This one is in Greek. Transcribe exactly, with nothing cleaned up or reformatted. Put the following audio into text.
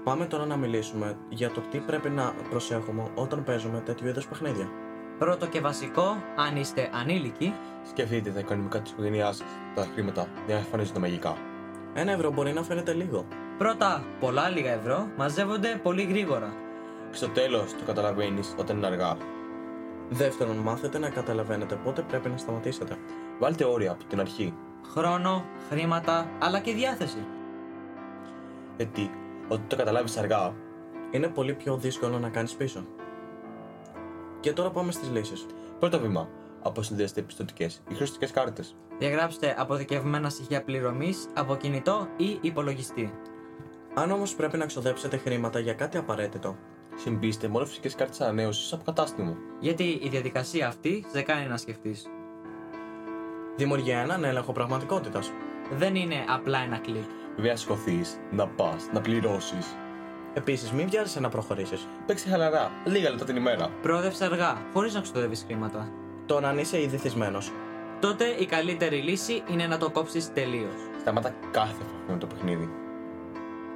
Πάμε τώρα να μιλήσουμε για το τι πρέπει να προσέχουμε όταν παίζουμε τέτοιου είδους παιχνίδια. Πρώτο και βασικό, αν είστε ανήλικοι, σκεφτείτε τα οικονομικά της οικογένειάς σας. Τα χρήματα δεν εμφανίζονται μαγικά. Ένα ευρώ μπορεί να φαίνεται λίγο. πρώτα πολλά λίγα ευρώ μαζεύονται πολύ γρήγορα. Και στο τέλος το καταλαβαίνεις όταν είναι αργά. Δεύτερον, μάθετε να καταλαβαίνετε πότε πρέπει να σταματήσετε. Βάλτε όρια από την αρχή. Χρόνο, χρήματα, αλλά και διάθεση. Γιατί όταν το καταλάβεις αργά, Είναι πολύ πιο δύσκολο να κάνεις πίσω. Και τώρα πάμε στις λύσεις. πρώτο βήμα. Αποσυνδέστε πιστωτικές ή χρηστικές κάρτες. Διαγράψτε αποθηκευμένα στοιχεία πληρωμής από κινητό ή υπολογιστή. Αν όμως πρέπει να ξοδέψετε χρήματα για κάτι απαραίτητο, Συμπίστε μόνο φυσικές κάρτες ανανέωσης από κατάστημα. Γιατί η διαδικασία αυτή σε κάνει να σκεφτείς. δημιουργεί έναν έλεγχο πραγματικότητας. Δεν είναι απλά ένα κλικ. Βέβαια, σηκωθείς, να πας, να πληρώσεις. Επίσης, μην βιάζεσαι να προχωρήσεις. Παίξε χαλαρά, λίγα λεπτά την ημέρα. Προόδευσε αργά, χωρίς να ξοδεύεις χρήματα. Τώρα, αν είσαι ήδη θυσμένος, Τότε η καλύτερη λύση είναι να το κόψεις τελείως. Σταμάτα κάθε φορά με το παιχνίδι.